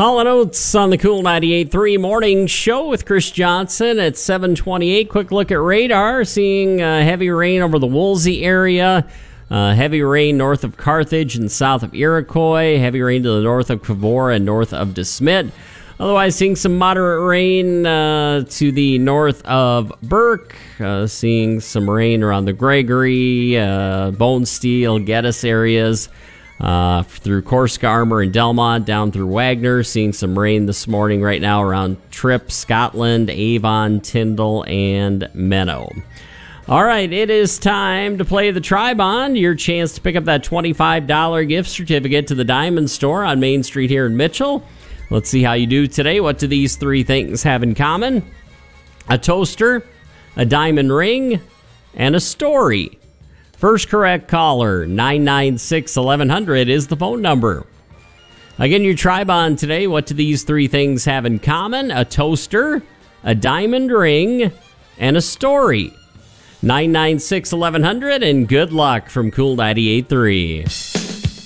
Hall & Oates on the Cool 98.3 Morning Show with Chris Johnson at 7:28. Quick look at radar, seeing heavy rain over the Woolsey area. Heavy rain north of Carthage and south of Iroquois. Heavy rain to the north of Cavour and north of DeSmet. Otherwise, seeing some moderate rain to the north of Burke. Seeing some rain around the Gregory, Bonesteel, Geddes areas. Through Corsica, Armour, and Delmont, down through Wagner. Seeing some rain this morning right now around Tripp, Scotland, Avon, Tyndall, and Menno. All right, it is time to play the Tri-Bond. Your chance to pick up that $25 gift certificate to the Diamond Store on Main Street here in Mitchell. Let's see how you do today. What do these three things have in common? A toaster, a diamond ring, and a story. First correct caller, 996-1100 is the phone number. Again, your Tri-Bond today. What do these three things have in common? A toaster, a diamond ring, and a story. 996-1100, and good luck from Cool 98.3.